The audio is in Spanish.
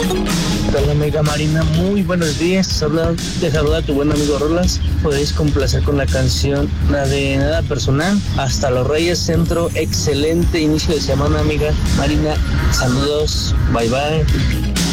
Hola amiga Marina, muy buenos días. Te saluda tu buen amigo Rolas. Podéis complacer con la canción, la de Nada Personal, Hasta los Reyes Centro. Excelente inicio de semana, amiga Marina. Saludos, bye bye.